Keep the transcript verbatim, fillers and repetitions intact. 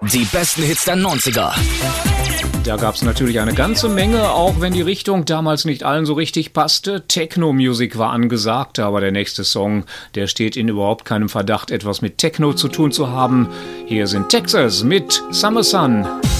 Die besten Hits der neunziger. Da gab es natürlich eine ganze Menge, auch wenn die Richtung damals nicht allen so richtig passte. Techno-Music war angesagt, aber der nächste Song, der steht in überhaupt keinem Verdacht, etwas mit Techno zu tun zu haben. Hier sind Texas mit Summer Sun.